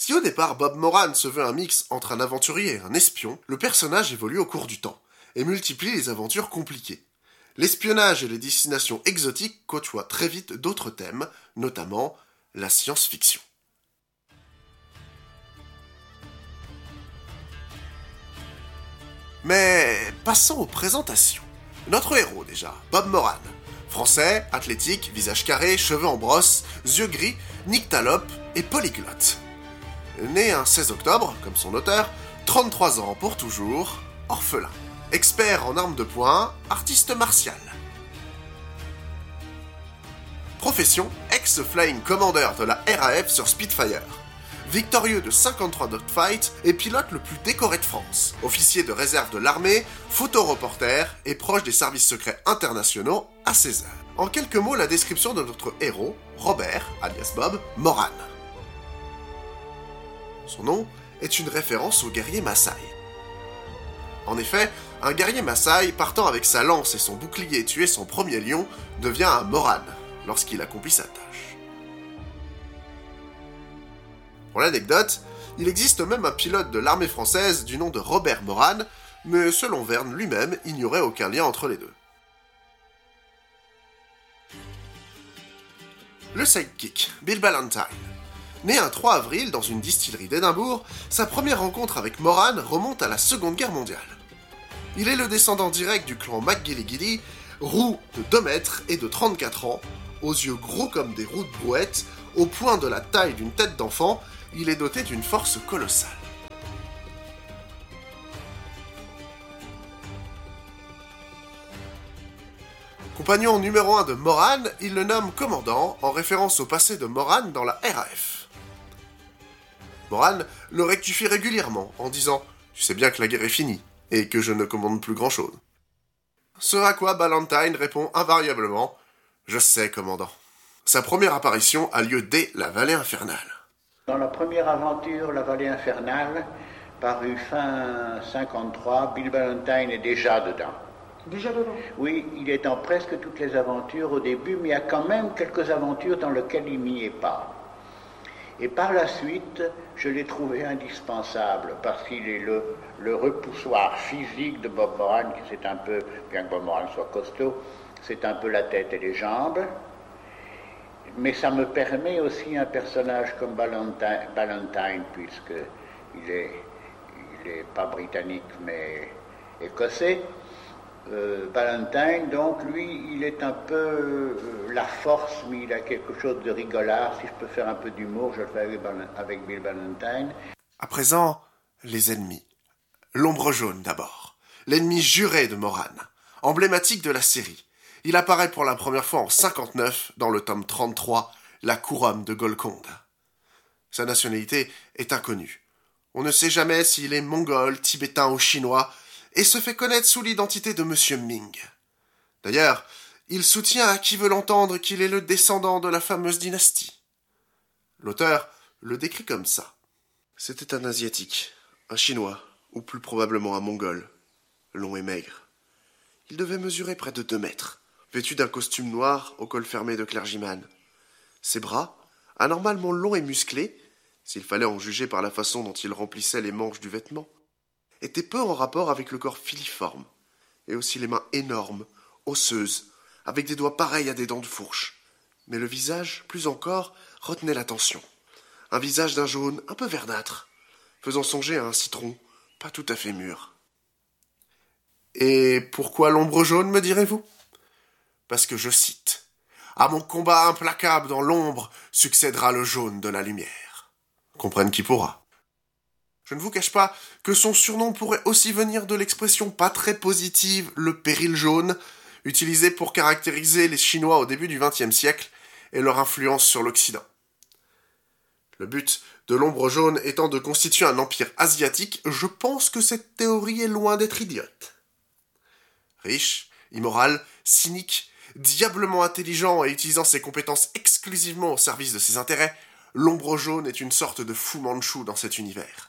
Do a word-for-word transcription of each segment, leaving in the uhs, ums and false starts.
Si au départ Bob Moran se veut un mix entre un aventurier et un espion, le personnage évolue au cours du temps et multiplie les aventures compliquées. L'espionnage et les destinations exotiques côtoient très vite d'autres thèmes, notamment la science-fiction. Mais passons aux présentations. Notre héros déjà, Bob Moran. Français, athlétique, visage carré, cheveux en brosse, yeux gris, nyctalope et polyglotte. Né un seize octobre, comme son auteur, trente-trois ans pour toujours, orphelin. Expert en armes de poing, artiste martial. Profession, ex-flying commander de la R A F sur Spitfire. Victorieux de cinquante-trois dogfights et pilote le plus décoré de France. Officier de réserve de l'armée, photoreporter et proche des services secrets internationaux à ses heures. En quelques mots, la description de notre héros, Robert, alias Bob, Moran. Son nom est une référence au guerrier Maasai. En effet, un guerrier Maasai, partant avec sa lance et son bouclier tuer son premier lion, devient un Moran lorsqu'il accomplit sa tâche. Pour l'anecdote, il existe même un pilote de l'armée française du nom de Robert Moran, mais selon Verne lui-même, il n'y aurait aucun lien entre les deux. Le sidekick, Bill Ballantine. Né un trois avril dans une distillerie d'Édimbourg, sa première rencontre avec Moran remonte à la Seconde Guerre mondiale. Il est le descendant direct du clan McGillicuddy, roux de deux mètres et de trente-quatre ans, aux yeux gros comme des roues de brouette, au point de la taille d'une tête d'enfant, il est doté d'une force colossale. Compagnon numéro un de Moran, il le nomme commandant, en référence au passé de Moran dans la R A F. Moran le rectifie régulièrement, en disant « Tu sais bien que la guerre est finie, et que je ne commande plus grand-chose. » Ce à quoi Ballantine répond invariablement « Je sais, commandant. » Sa première apparition a lieu dès la Vallée Infernale. Dans la première aventure, la Vallée Infernale, parue fin cinquante-trois, Bill Ballantine est déjà dedans. Déjà dedans? Oui, il est dans presque toutes les aventures au début, mais il y a quand même quelques aventures dans lesquelles il n'y est pas. Et par la suite, je l'ai trouvé indispensable, parce qu'il est le, le repoussoir physique de Bob Moran, qui c'est un peu, bien que Bob Moran soit costaud, c'est un peu la tête et les jambes. Mais ça me permet aussi un personnage comme Ballantine, Ballantine puisqu'il est, il est pas britannique, mais écossais. Euh, Ballantine, donc, lui, il est un peu euh, la force, mais il a quelque chose de rigolard. Si je peux faire un peu d'humour, je le fais avec, avec Bill Ballantine. À présent, les ennemis. L'ombre jaune, d'abord. L'ennemi juré de Moran, emblématique de la série. Il apparaît pour la première fois en cinquante-neuf dans le tome trente-trois, La Couronne de Golconda. Sa nationalité est inconnue. On ne sait jamais s'il est mongol, tibétain ou chinois, et se fait connaître sous l'identité de Monsieur Ming. D'ailleurs, il soutient à qui veut l'entendre qu'il est le descendant de la fameuse dynastie. L'auteur le décrit comme ça. C'était un Asiatique, un Chinois, ou plus probablement un Mongol, long et maigre. Il devait mesurer près de deux mètres. Vêtu d'un costume noir au col fermé de clergyman. Ses bras, anormalement longs et musclés, s'il fallait en juger par la façon dont il remplissait les manches du vêtement, étaient peu en rapport avec le corps filiforme, et aussi les mains énormes, osseuses, avec des doigts pareils à des dents de fourche. Mais le visage, plus encore, retenait l'attention. Un visage d'un jaune un peu verdâtre, faisant songer à un citron pas tout à fait mûr. Et pourquoi l'ombre jaune, me direz-vous ? Parce que je cite « À mon combat implacable dans l'ombre succédera le jaune de la lumière. » Comprenne qui pourra. Je ne vous cache pas que son surnom pourrait aussi venir de l'expression pas très positive « le péril jaune », utilisée pour caractériser les Chinois au début du vingtième siècle et leur influence sur l'Occident. Le but de l'ombre jaune étant de constituer un empire asiatique, je pense que cette théorie est loin d'être idiote. Riche, immoral, cynique, diablement intelligent et utilisant ses compétences exclusivement au service de ses intérêts, l'ombre jaune est une sorte de Fu Manchu dans cet univers.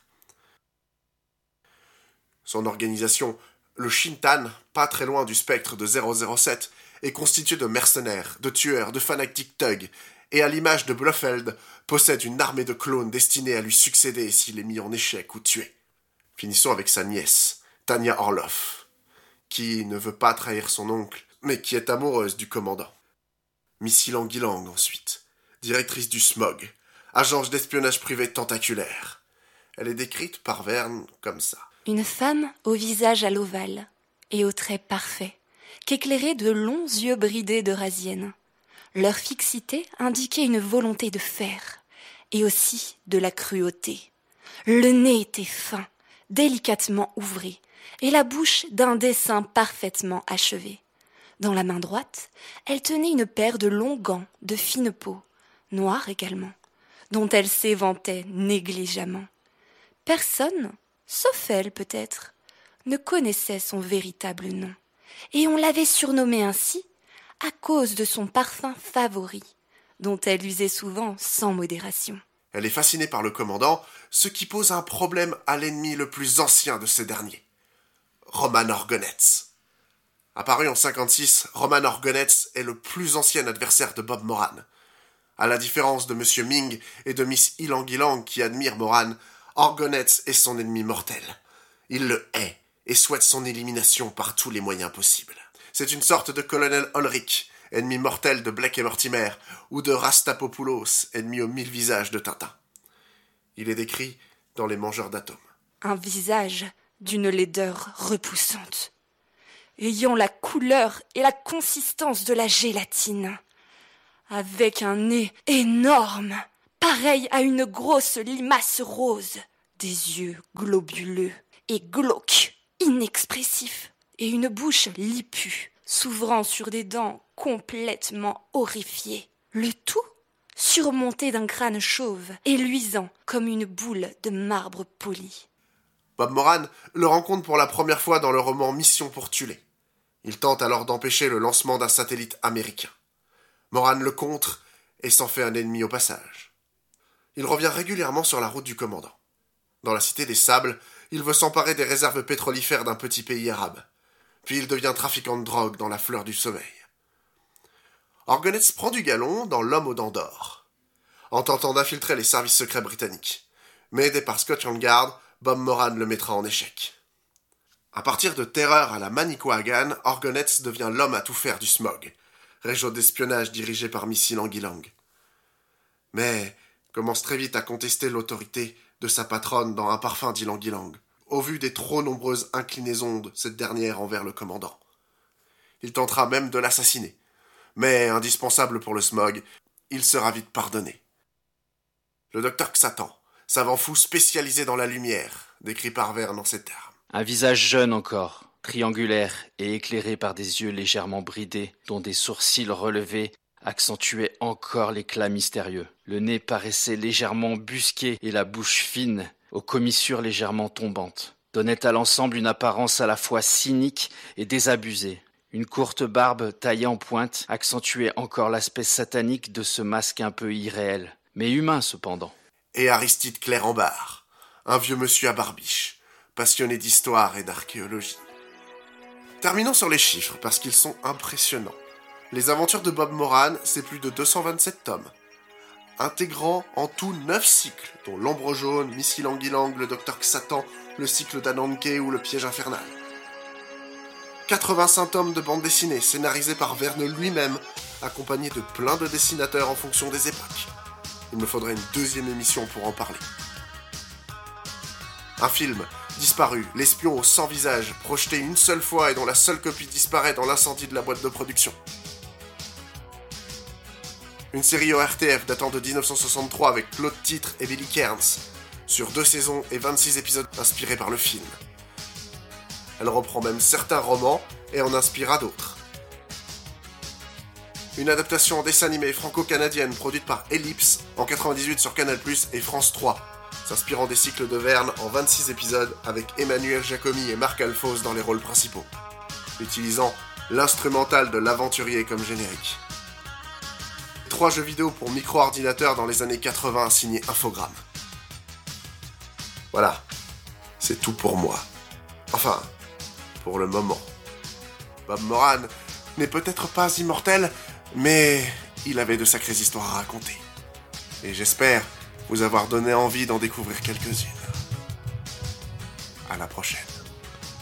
Son organisation, le Shintan, pas très loin du spectre de zéro zéro sept, est constituée de mercenaires, de tueurs, de fanatiques thugs, et à l'image de Blofeld, possède une armée de clones destinés à lui succéder s'il est mis en échec ou tué. Finissons avec sa nièce, Tanya Orloff, qui ne veut pas trahir son oncle, mais qui est amoureuse du commandant. Missy Lang-Ilang ensuite, directrice du S M O G, agence d'espionnage privé tentaculaire. Elle est décrite par Verne comme ça. Une femme au visage à l'ovale et aux traits parfaits, qu'éclairaient de longs yeux bridés de rasienne. Leur fixité indiquait une volonté de fer et aussi de la cruauté. Le nez était fin, délicatement ouvré, et la bouche d'un dessin parfaitement achevé. Dans la main droite, elle tenait une paire de longs gants de fine peau, noirs également, dont elle s'éventait négligemment. Personne, sauf elle peut-être, ne connaissait son véritable nom, et on l'avait surnommée ainsi à cause de son parfum favori, dont elle usait souvent sans modération. Elle est fascinée par le commandant, ce qui pose un problème à l'ennemi le plus ancien de ces derniers, Roman Orgonetz. Apparu en cinquante-six, Roman Orgonetz est le plus ancien adversaire de Bob Moran. À la différence de Monsieur Ming et de Miss Ilang-Ilang qui admirent Moran, Orgonetz est son ennemi mortel. Il le hait et souhaite son élimination par tous les moyens possibles. C'est une sorte de colonel Ulrich, ennemi mortel de Blake et Mortimer, ou de Rastapopoulos, ennemi aux mille visages de Tintin. Il est décrit dans Les Mangeurs d'atomes. Un visage d'une laideur repoussante, ayant la couleur et la consistance de la gélatine, avec un nez énorme, pareil à une grosse limace rose, des yeux globuleux et glauques, inexpressifs, et une bouche lipue, s'ouvrant sur des dents complètement horrifiées. Le tout surmonté d'un crâne chauve et luisant comme une boule de marbre poli. Bob Moran le rencontre pour la première fois dans le roman Mission pour Tulé. Il tente alors d'empêcher le lancement d'un satellite américain. Moran le contre et s'en fait un ennemi au passage. Il revient régulièrement sur la route du commandant. Dans la Cité des Sables, il veut s'emparer des réserves pétrolifères d'un petit pays arabe. Puis il devient trafiquant de drogue dans la fleur du sommeil. Orgonetz prend du galon dans L'Homme aux dents d'or, en tentant d'infiltrer les services secrets britanniques. Mais aidé par Scotland Yard, Bob Moran le mettra en échec. À partir de Terreur à la Manicouagan, Orgonetz devient l'homme à tout faire du S M O G, réseau d'espionnage dirigé par Missy Lang-Ilang. Mais commence très vite à contester l'autorité de sa patronne dans Un parfum d'Ilang-Ilang, au vu des trop nombreuses inclinaisons de cette dernière envers le commandant. Il tentera même de l'assassiner. Mais, indispensable pour le S M O G, il sera vite pardonné. Le docteur Xatan, savant fou spécialisé dans la lumière, décrit par Verne en ces termes. Un visage jeune encore, triangulaire et éclairé par des yeux légèrement bridés, dont des sourcils relevés accentuaient encore l'éclat mystérieux. Le nez paraissait légèrement busqué et la bouche fine, aux commissures légèrement tombantes, donnait à l'ensemble une apparence à la fois cynique et désabusée. Une courte barbe taillée en pointe accentuait encore l'aspect satanique de ce masque un peu irréel, mais humain cependant. Et Aristide Claire-en-Barre, un vieux monsieur à barbiche, passionné d'histoire et d'archéologie. Terminons sur les chiffres, parce qu'ils sont impressionnants. Les aventures de Bob Moran, c'est plus de deux cent vingt-sept tomes, intégrant en tout neuf cycles, dont L'Ombre jaune, Missy Lang-Ilang, le docteur Xatan, le cycle d'Ananke ou le Piège infernal. quatre-vingt-cinq tomes de bande dessinée, scénarisés par Verne lui-même, accompagnés de plein de dessinateurs en fonction des époques. Il me faudrait une deuxième émission pour en parler. Un film, disparu, L'espion aux cent visages, projeté une seule fois et dont la seule copie disparaît dans l'incendie de la boîte de production. Une série O R T F datant de dix-neuf cent soixante-trois avec Claude Titre et Billy Cairns, sur deux saisons et vingt-six épisodes inspirés par le film. Elle reprend même certains romans et en inspira d'autres. Une adaptation en dessin animé franco-canadienne produite par Ellipse en quatre-vingt-dix-huit sur Canal plus et France trois, s'inspirant des cycles de Verne en vingt-six épisodes avec Emmanuel Jacomy et Marc Alphonse dans les rôles principaux, utilisant l'instrumental de l'aventurier comme générique. Trois jeux vidéo pour micro-ordinateur dans les années quatre-vingts signés Infogrames. Voilà, c'est tout pour moi. Enfin, pour le moment. Bob Moran n'est peut-être pas immortel, mais il avait de sacrées histoires à raconter. Et j'espère vous avoir donné envie d'en découvrir quelques-unes. À la prochaine.